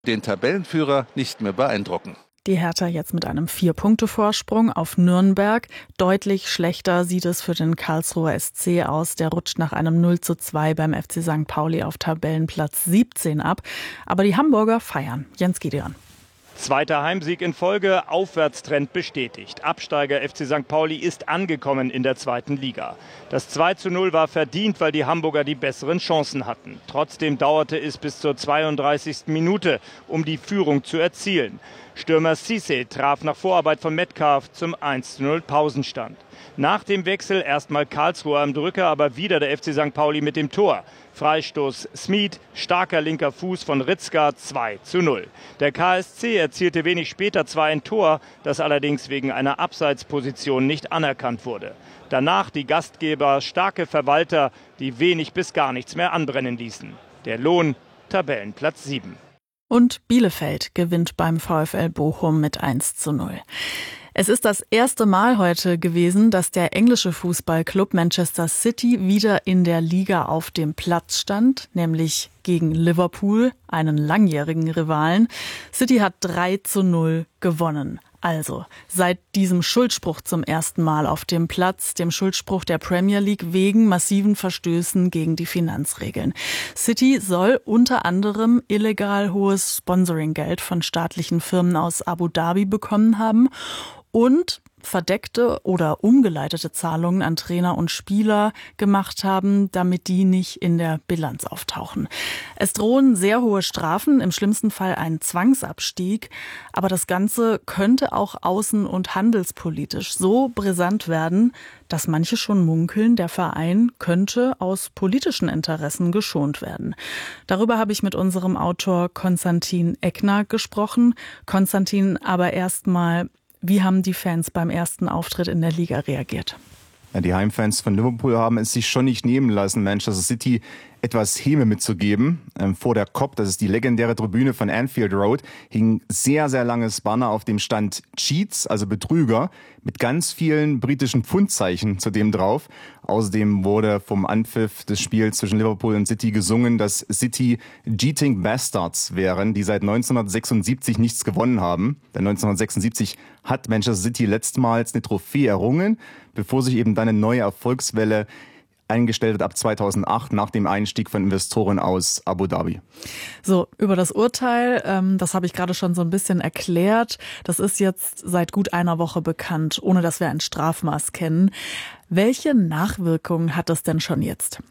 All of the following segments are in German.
den Tabellenführer nicht mehr beeindrucken. Die Hertha jetzt mit einem 4-Punkte-Vorsprung auf Nürnberg. Deutlich schlechter sieht es für den Karlsruher SC aus. Der rutscht nach einem 0:2 beim FC St. Pauli auf Tabellenplatz 17 ab. Aber die Hamburger feiern. Jens Gideon. Zweiter Heimsieg in Folge, Aufwärtstrend bestätigt. Absteiger FC St. Pauli ist angekommen in der zweiten Liga. Das 2:0 war verdient, weil die Hamburger die besseren Chancen hatten. Trotzdem dauerte es bis zur 32. Minute, um die Führung zu erzielen. Stürmer Cisse traf nach Vorarbeit von Metcalf zum 1:0 Pausenstand. Nach dem Wechsel erstmal Karlsruhe am Drücker, aber wieder der FC St. Pauli mit dem Tor. Freistoß Smith, starker linker Fuß von Ritzka, 2:0. Der KSC erzielte wenig später zwar ein Tor, das allerdings wegen einer Abseitsposition nicht anerkannt wurde. Danach die Gastgeber, starke Verwalter, die wenig bis gar nichts mehr anbrennen ließen. Der Lohn, Tabellenplatz 7. Und Bielefeld gewinnt beim VfL Bochum mit 1:0. Es ist das erste Mal heute gewesen, dass der englische Fußballclub Manchester City wieder in der Liga auf dem Platz stand, nämlich gegen Liverpool, einen langjährigen Rivalen. City hat 3:0 gewonnen. Also, seit diesem Schuldspruch zum ersten Mal auf dem Platz, dem Schuldspruch der Premier League wegen massiven Verstößen gegen die Finanzregeln. City soll unter anderem illegal hohes Sponsoringgeld von staatlichen Firmen aus Abu Dhabi bekommen haben und verdeckte oder umgeleitete Zahlungen an Trainer und Spieler gemacht haben, damit die nicht in der Bilanz auftauchen. Es drohen sehr hohe Strafen, im schlimmsten Fall ein Zwangsabstieg, aber das Ganze könnte auch außen- und handelspolitisch so brisant werden, dass manche schon munkeln, der Verein könnte aus politischen Interessen geschont werden. Darüber habe ich mit unserem Autor Konstantin Eckner gesprochen. Konstantin, aber erstmal, wie haben die Fans beim ersten Auftritt in der Liga reagiert? Ja, die Heimfans von Liverpool haben es sich schon nicht nehmen lassen, Manchester City etwas Häme mitzugeben. Vor der Kop, das ist die legendäre Tribüne von Anfield Road, hing sehr, sehr langes Banner, auf dem stand Cheats, also Betrüger, mit ganz vielen britischen Pfundzeichen zudem drauf. Außerdem wurde vom Anpfiff des Spiels zwischen Liverpool und City gesungen, dass City Cheating Bastards wären, die seit 1976 nichts gewonnen haben. Denn 1976 hat Manchester City letztmals eine Trophäe errungen, bevor sich eben dann eine neue Erfolgswelle eingestellt hat ab 2008 nach dem Einstieg von Investoren aus Abu Dhabi. So, über das Urteil, das habe ich gerade schon so ein bisschen erklärt. Das ist jetzt seit gut einer Woche bekannt, ohne dass wir ein Strafmaß kennen. Welche Nachwirkungen hat es denn schon jetzt?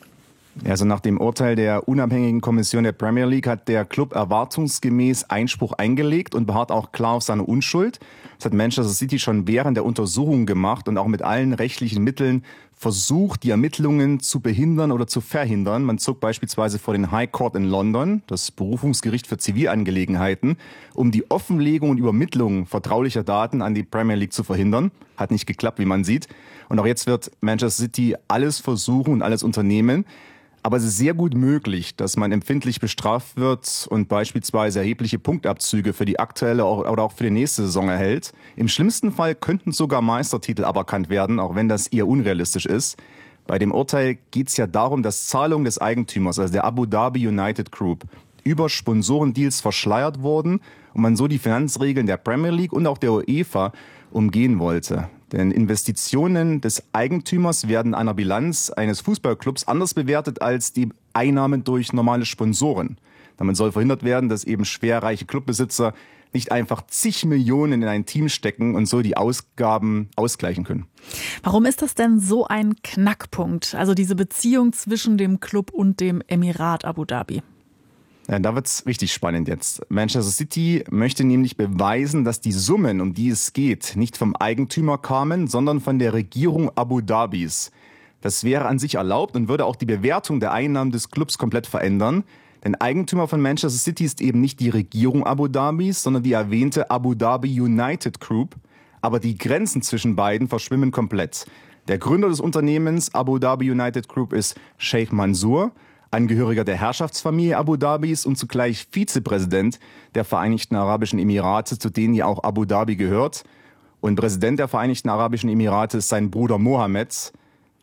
Also nach dem Urteil der unabhängigen Kommission der Premier League hat der Club erwartungsgemäß Einspruch eingelegt und beharrt auch klar auf seine Unschuld. Das hat Manchester City schon während der Untersuchung gemacht und auch mit allen rechtlichen Mitteln versucht, die Ermittlungen zu behindern oder zu verhindern. Man zog beispielsweise vor den High Court in London, das Berufungsgericht für Zivilangelegenheiten, um die Offenlegung und Übermittlung vertraulicher Daten an die Premier League zu verhindern. Hat nicht geklappt, wie man sieht. Und auch jetzt wird Manchester City alles versuchen und alles unternehmen. Aber es ist sehr gut möglich, dass man empfindlich bestraft wird und beispielsweise erhebliche Punktabzüge für die aktuelle oder auch für die nächste Saison erhält. Im schlimmsten Fall könnten sogar Meistertitel aberkannt werden, auch wenn das eher unrealistisch ist. Bei dem Urteil geht es ja darum, dass Zahlungen des Eigentümers, also der Abu Dhabi United Group, über Sponsorendeals verschleiert wurden und man so die Finanzregeln der Premier League und auch der UEFA umgehen wollte. Denn Investitionen des Eigentümers werden einer Bilanz eines Fußballclubs anders bewertet als die Einnahmen durch normale Sponsoren. Damit soll verhindert werden, dass eben schwerreiche Clubbesitzer nicht einfach zig Millionen in ein Team stecken und so die Ausgaben ausgleichen können. Warum ist das denn so ein Knackpunkt? Also diese Beziehung zwischen dem Club und dem Emirat Abu Dhabi? Ja, da wird's richtig spannend jetzt. Manchester City möchte nämlich beweisen, dass die Summen, um die es geht, nicht vom Eigentümer kamen, sondern von der Regierung Abu Dhabis. Das wäre an sich erlaubt und würde auch die Bewertung der Einnahmen des Clubs komplett verändern. Denn Eigentümer von Manchester City ist eben nicht die Regierung Abu Dhabis, sondern die erwähnte Abu Dhabi United Group. Aber die Grenzen zwischen beiden verschwimmen komplett. Der Gründer des Unternehmens Abu Dhabi United Group ist Sheikh Mansour, Angehöriger der Herrschaftsfamilie Abu Dhabis und zugleich Vizepräsident der Vereinigten Arabischen Emirate, zu denen ja auch Abu Dhabi gehört. Und Präsident der Vereinigten Arabischen Emirate ist sein Bruder Mohammed.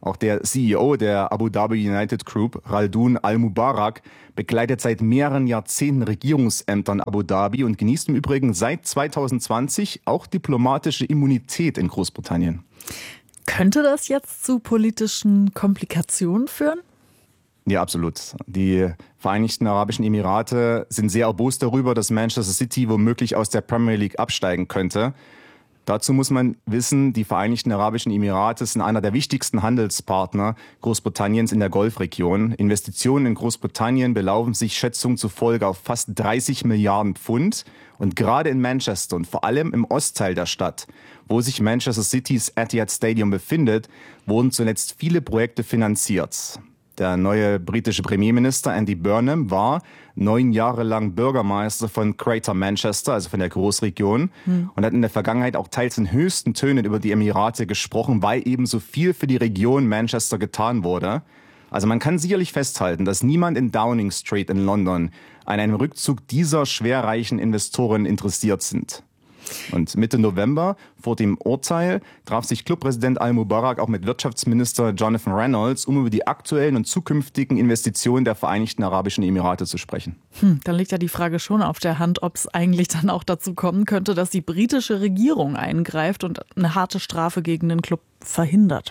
Auch der CEO der Abu Dhabi United Group, Khaldoon Al-Mubarak, bekleidet seit mehreren Jahrzehnten Regierungsämter in Abu Dhabi und genießt im Übrigen seit 2020 auch diplomatische Immunität in Großbritannien. Könnte das jetzt zu politischen Komplikationen führen? Ja, absolut. Die Vereinigten Arabischen Emirate sind sehr erbost darüber, dass Manchester City womöglich aus der Premier League absteigen könnte. Dazu muss man wissen, die Vereinigten Arabischen Emirate sind einer der wichtigsten Handelspartner Großbritanniens in der Golfregion. Investitionen in Großbritannien belaufen sich Schätzungen zufolge auf fast 30 Milliarden Pfund. Und gerade in Manchester und vor allem im Ostteil der Stadt, wo sich Manchester Citys Etihad Stadium befindet, wurden zuletzt viele Projekte finanziert. Der neue britische Premierminister Andy Burnham war 9 Jahre lang Bürgermeister von Greater Manchester, also von der Großregion, und hat in der Vergangenheit auch teils in höchsten Tönen über die Emirate gesprochen, weil eben so viel für die Region Manchester getan wurde. Also man kann sicherlich festhalten, dass niemand in Downing Street in London an einem Rückzug dieser schwerreichen Investoren interessiert sind. Und Mitte November, vor dem Urteil, traf sich Clubpräsident Al-Mubarak auch mit Wirtschaftsminister Jonathan Reynolds, um über die aktuellen und zukünftigen Investitionen der Vereinigten Arabischen Emirate zu sprechen. Dann liegt ja die Frage schon auf der Hand, ob es eigentlich dann auch dazu kommen könnte, dass die britische Regierung eingreift und eine harte Strafe gegen den Club verhindert.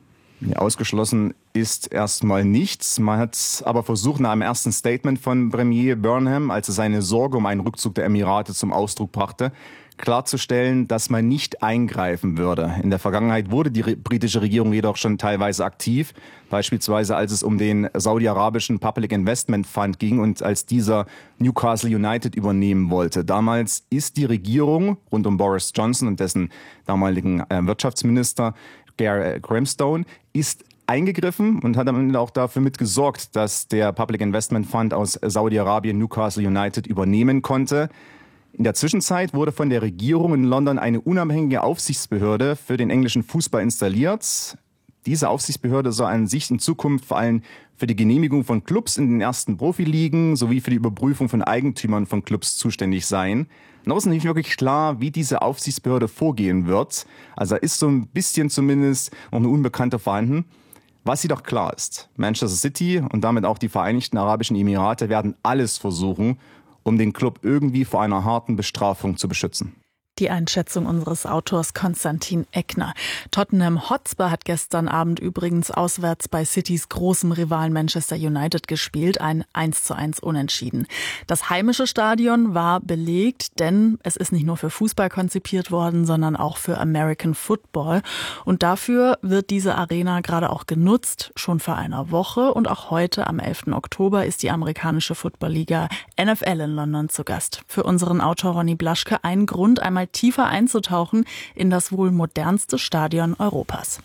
Ja, ausgeschlossen ist erstmal nichts. Man hat aber versucht, nach einem ersten Statement von Premier Burnham, als er seine Sorge um einen Rückzug der Emirate zum Ausdruck brachte, klarzustellen, dass man nicht eingreifen würde. In der Vergangenheit wurde die britische Regierung jedoch schon teilweise aktiv, beispielsweise als es um den saudi-arabischen Public Investment Fund ging und als dieser Newcastle United übernehmen wollte. Damals ist die Regierung rund um Boris Johnson und dessen damaligen Wirtschaftsminister Gare Grimstone ist eingegriffen und hat am Ende auch dafür mitgesorgt, dass der Public Investment Fund aus Saudi-Arabien Newcastle United übernehmen konnte. In der Zwischenzeit wurde von der Regierung in London eine unabhängige Aufsichtsbehörde für den englischen Fußball installiert. Diese Aufsichtsbehörde soll an sich in Zukunft vor allem für die Genehmigung von Clubs in den ersten Profiligen sowie für die Überprüfung von Eigentümern von Clubs zuständig sein. Noch ist nicht wirklich klar, wie diese Aufsichtsbehörde vorgehen wird. Also da ist so ein bisschen zumindest noch eine Unbekannte vorhanden. Was jedoch klar ist, Manchester City und damit auch die Vereinigten Arabischen Emirate werden alles versuchen, um den Club irgendwie vor einer harten Bestrafung zu beschützen. Die Einschätzung unseres Autors Konstantin Eckner. Tottenham Hotspur hat gestern Abend übrigens auswärts bei Citys großem Rivalen Manchester United gespielt, ein 1:1 Unentschieden. Das heimische Stadion war belegt, denn es ist nicht nur für Fußball konzipiert worden, sondern auch für American Football. Und dafür wird diese Arena gerade auch genutzt, schon vor einer Woche. Und auch heute, am 11. Oktober, ist die amerikanische Footballliga NFL in London zu Gast. Für unseren Autor Ronny Blaschke ein Grund, einmal tiefer einzutauchen in das wohl modernste Stadion Europas.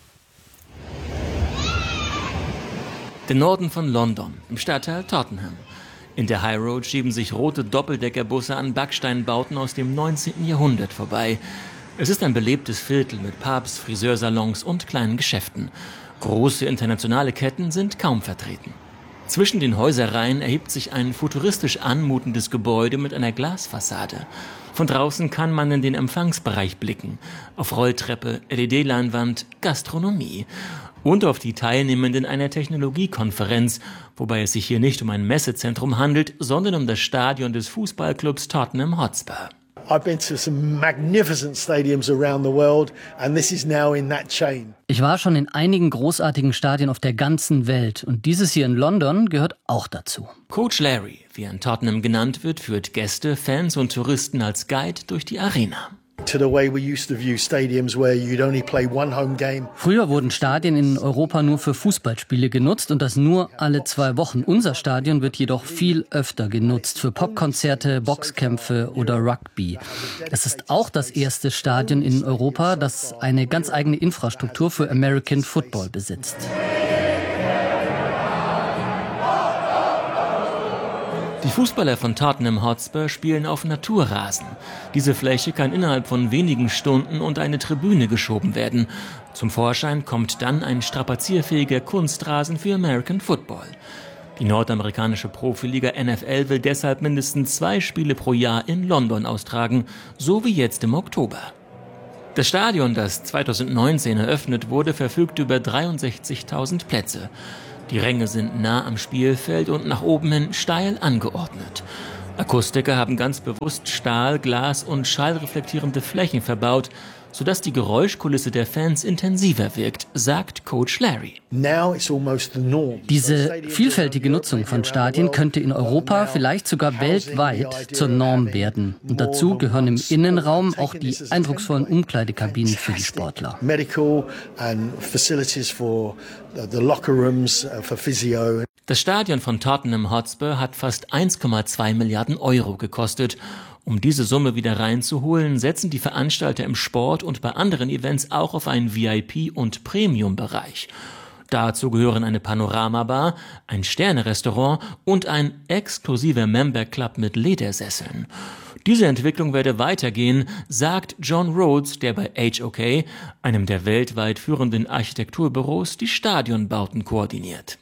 Der Norden von London, im Stadtteil Tottenham. In der High Road schieben sich rote Doppeldeckerbusse an Backsteinbauten aus dem 19. Jahrhundert vorbei. Es ist ein belebtes Viertel mit Pubs, Friseursalons und kleinen Geschäften. Große internationale Ketten sind kaum vertreten. Zwischen den Häuserreihen erhebt sich ein futuristisch anmutendes Gebäude mit einer Glasfassade. Von draußen kann man in den Empfangsbereich blicken. Auf Rolltreppe, LED-Leinwand, Gastronomie. Und auf die Teilnehmenden einer Technologiekonferenz, wobei es sich hier nicht um ein Messezentrum handelt, sondern um das Stadion des Fußballclubs Tottenham Hotspur. I've been to some magnificent stadiums around the world and this is now in that chain. Ich war schon in einigen großartigen Stadien auf der ganzen Welt und dieses hier in London gehört auch dazu. Coach Larry, wie er in Tottenham genannt wird, führt Gäste, Fans und Touristen als Guide durch die Arena. To the way we used to view stadiums where you'd only play one home game. Früher wurden Stadien in Europa nur für Fußballspiele genutzt und das nur alle 2 Wochen. Unser Stadion wird jedoch viel öfter genutzt für Popkonzerte, Boxkämpfe oder Rugby. Es ist auch das erste Stadion in Europa, das eine ganz eigene Infrastruktur für American Football besitzt. Die Fußballer von Tottenham Hotspur spielen auf Naturrasen. Diese Fläche kann innerhalb von wenigen Stunden unter eine Tribüne geschoben werden. Zum Vorschein kommt dann ein strapazierfähiger Kunstrasen für American Football. Die nordamerikanische Profiliga NFL will deshalb mindestens 2 Spiele pro Jahr in London austragen, so wie jetzt im Oktober. Das Stadion, das 2019 eröffnet wurde, verfügt über 63.000 Plätze. Die Ränge sind nah am Spielfeld und nach oben hin steil angeordnet. Akustiker haben ganz bewusst Stahl-, Glas- und schallreflektierende Flächen verbaut, sodass die Geräuschkulisse der Fans intensiver wirkt, sagt Coach Larry. Diese vielfältige Nutzung von Stadien könnte in Europa, vielleicht sogar weltweit, zur Norm werden. Und dazu gehören im Innenraum auch die eindrucksvollen Umkleidekabinen für die Sportler. Das Stadion von Tottenham Hotspur hat fast 1,2 Milliarden Euro gekostet. Um diese Summe wieder reinzuholen, setzen die Veranstalter im Sport und bei anderen Events auch auf einen VIP- und Premium-Bereich. Dazu gehören eine Panoramabar, ein Sterne-Restaurant und ein exklusiver Member-Club mit Ledersesseln. Diese Entwicklung werde weitergehen, sagt John Rhodes, der bei HOK, einem der weltweit führenden Architekturbüros, die Stadionbauten koordiniert.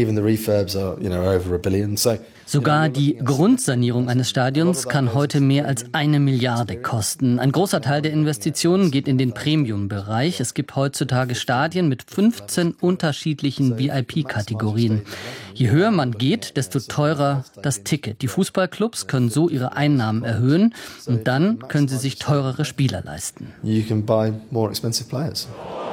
Sogar die Grundsanierung eines Stadions kann heute mehr als 1 Milliarde kosten. Ein großer Teil der Investitionen geht in den Premium-Bereich. Es gibt heutzutage Stadien mit 15 unterschiedlichen VIP-Kategorien. Je höher man geht, desto teurer das Ticket. Die Fußballclubs können so ihre Einnahmen erhöhen und dann können sie sich teurere Spieler leisten. You can buy more expensive players.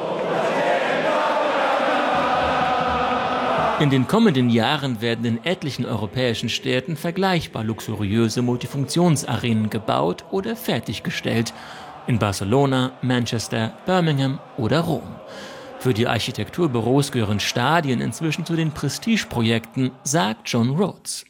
In den kommenden Jahren werden in etlichen europäischen Städten vergleichbar luxuriöse Multifunktionsarenen gebaut oder fertiggestellt. In Barcelona, Manchester, Birmingham oder Rom. Für die Architekturbüros gehören Stadien inzwischen zu den Prestigeprojekten, sagt John Rhodes.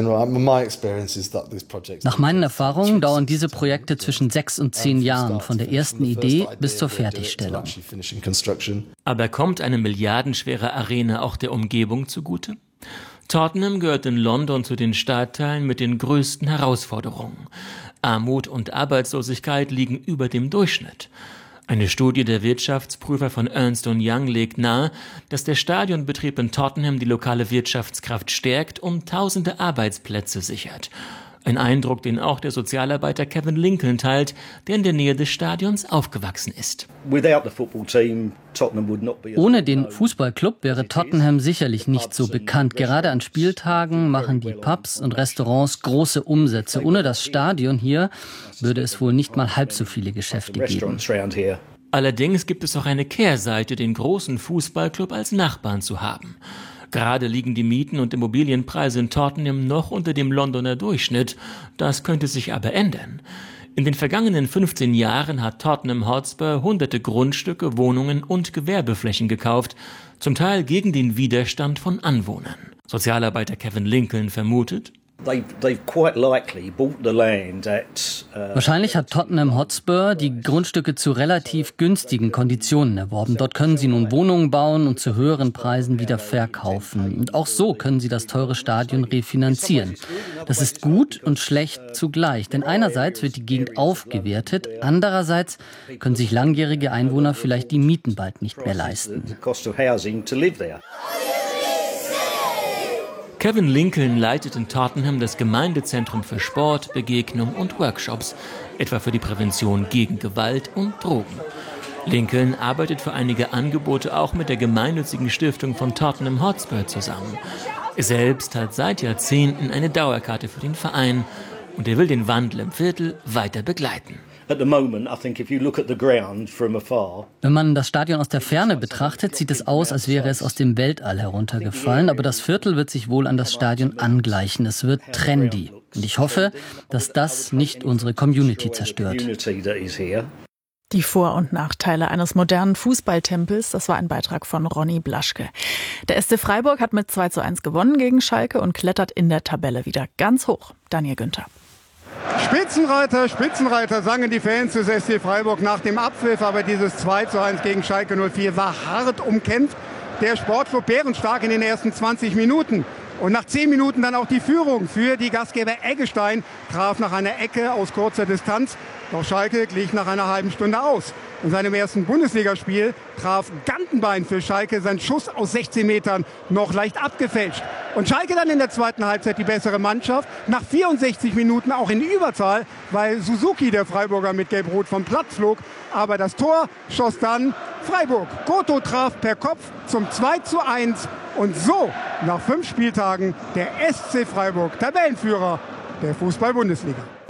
Nach meinen Erfahrungen dauern diese Projekte zwischen 6 und 10 Jahren, von der ersten Idee bis zur Fertigstellung. Aber kommt eine milliardenschwere Arena auch der Umgebung zugute? Tottenham gehört in London zu den Stadtteilen mit den größten Herausforderungen. Armut und Arbeitslosigkeit liegen über dem Durchschnitt. Eine Studie der Wirtschaftsprüfer von Ernst & Young legt nahe, dass der Stadionbetrieb in Tottenham die lokale Wirtschaftskraft stärkt und tausende Arbeitsplätze sichert. Ein Eindruck, den auch der Sozialarbeiter Kevin Lincoln teilt, der in der Nähe des Stadions aufgewachsen ist. Ohne den Fußballclub wäre Tottenham sicherlich nicht so bekannt. Gerade an Spieltagen machen die Pubs und Restaurants große Umsätze. Ohne das Stadion hier würde es wohl nicht mal halb so viele Geschäfte geben. Allerdings gibt es auch eine Kehrseite, den großen Fußballclub als Nachbarn zu haben. Gerade liegen die Mieten und Immobilienpreise in Tottenham noch unter dem Londoner Durchschnitt. Das könnte sich aber ändern. In den vergangenen 15 Jahren hat Tottenham Hotspur hunderte Grundstücke, Wohnungen und Gewerbeflächen gekauft, zum Teil gegen den Widerstand von Anwohnern. Sozialarbeiter Kevin Lincoln vermutet: Wahrscheinlich hat Tottenham Hotspur die Grundstücke zu relativ günstigen Konditionen erworben. Dort können sie nun Wohnungen bauen und zu höheren Preisen wieder verkaufen. Und auch so können sie das teure Stadion refinanzieren. Das ist gut und schlecht zugleich, denn einerseits wird die Gegend aufgewertet, andererseits können sich langjährige Einwohner vielleicht die Mieten bald nicht mehr leisten. Kevin Lincoln leitet in Tottenham das Gemeindezentrum für Sport, Begegnung und Workshops, etwa für die Prävention gegen Gewalt und Drogen. Lincoln arbeitet für einige Angebote auch mit der gemeinnützigen Stiftung von Tottenham Hotspur zusammen. Er selbst hat seit Jahrzehnten eine Dauerkarte für den Verein und er will den Wandel im Viertel weiter begleiten. Wenn man das Stadion aus der Ferne betrachtet, sieht es aus, als wäre es aus dem Weltall heruntergefallen. Aber das Viertel wird sich wohl an das Stadion angleichen. Es wird trendy. Und ich hoffe, dass das nicht unsere Community zerstört. Die Vor- und Nachteile eines modernen Fußballtempels, das war ein Beitrag von Ronny Blaschke. Der SC Freiburg hat mit 2:1 gewonnen gegen Schalke und klettert in der Tabelle wieder ganz hoch. Daniel Günther. Spitzenreiter, Spitzenreiter, sangen die Fans des SC Freiburg nach dem Abpfiff. Aber dieses 2:1 gegen Schalke 04 war hart umkämpft. Der Sportclub bärenstark in den ersten 20 Minuten. Und nach 10 Minuten dann auch die Führung für die Gastgeber. Eggestein traf nach einer Ecke aus kurzer Distanz. Doch Schalke glich nach einer halben Stunde aus. In seinem ersten Bundesligaspiel traf Gantenbein für Schalke sein Schuss aus 16 Metern noch leicht abgefälscht. Und Schalke dann in der zweiten Halbzeit die bessere Mannschaft. Nach 64 Minuten auch in Überzahl, weil Suzuki, der Freiburger, mit Gelb-Rot vom Platz flog. Aber das Tor schoss dann Freiburg. Goto traf per Kopf zum 2:1. Und so, nach 5 Spieltagen, der SC Freiburg, Tabellenführer der Fußball-Bundesliga.